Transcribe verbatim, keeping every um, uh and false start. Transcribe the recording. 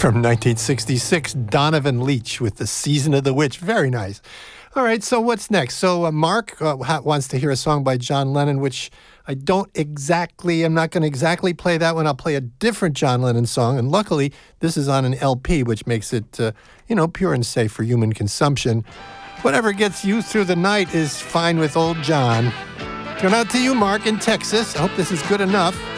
From nineteen sixty-six, Donovan Leitch with The Season of the Witch. Very nice. All right, so what's next? So uh, Mark uh, wants to hear a song by John Lennon, which I don't exactly, I'm not going to exactly play that one. I'll play a different John Lennon song. And luckily, this is on an L P, which makes it, uh, you know, pure and safe for human consumption. Whatever gets you through the night is fine with old John. Going out to you, Mark, in Texas. I hope this is good enough.